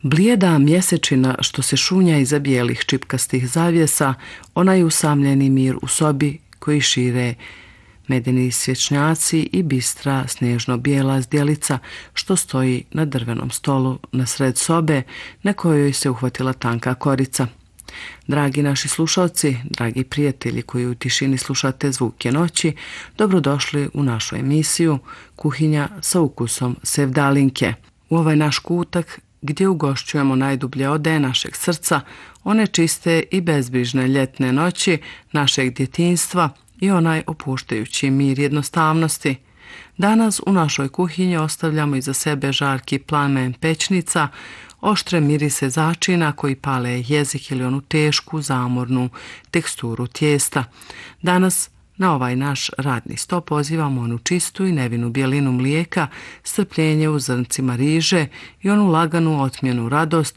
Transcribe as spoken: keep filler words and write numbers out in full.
Blijeda mjesečina što se šunja iza bijelih čipkastih zavjesa, onaj usamljeni mir u sobi koji šire medeni svječnjaci i bistra snježno-bijela zdjelica što stoji na drvenom stolu na sred sobe na kojoj se uhvatila tanka korica. Dragi naši slušalci, dragi prijatelji koji u tišini slušate zvuke noći, dobrodošli u našu emisiju Kuhinja sa ukusom sevdalinke. U ovaj naš kutak gdje ugošćujemo najdublje odaje našeg srca, one čiste i bezbrižne ljetne noći našeg djetinjstva i onaj opuštajući mir jednostavnosti. Danas u našoj kuhinji ostavljamo iza sebe žarki plamen pećnica, oštre mirise začina koji pale jezik ili onu tešku, zamornu teksturu tijesta. Danas na ovaj naš radni sto pozivamo onu čistu i nevinu bjelinu mlijeka, strpljenje u zrncima riže i onu laganu otmjenu radost